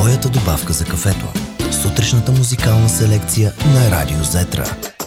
твоята добавка за кафето. Сутрешната музикална селекция на Радио Зетра.